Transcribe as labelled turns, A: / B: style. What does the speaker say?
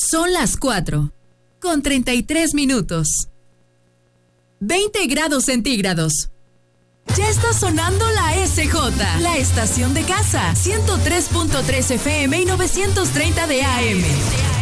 A: Son las 4:33. 20 grados centígrados. Ya está sonando la SJ, la estación de casa, 103.3 FM y 930 de AM.